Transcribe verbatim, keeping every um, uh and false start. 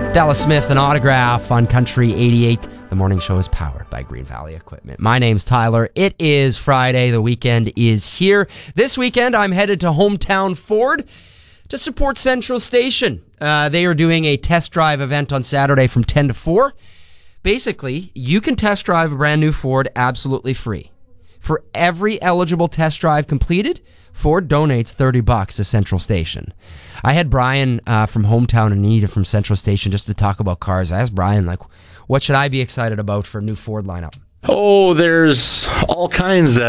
Dallas Smith, an autograph on Country eighty-eight. The morning show is powered by Green Valley Equipment. My name's Tyler. It is Friday. The weekend is here. This weekend, I'm headed to Hometown Ford to support Central Station. Uh, they are doing a test drive event on Saturday from ten to four. Basically, you can test drive a brand new Ford absolutely free. For every eligible test drive completed, Ford donates thirty bucks to Central Station. I had Brian uh, from Hometown and Anita from Central Station just to talk about cars. I asked Brian, like, what should I be excited about for a new Ford lineup? Oh, there's all kinds that